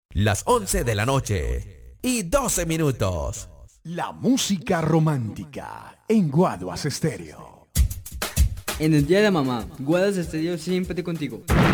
Las 11 de la noche y 12 minutos. La música romántica en Guaduas Estéreo. En el día de la mamá, Guadas Estéreo siempre contigo.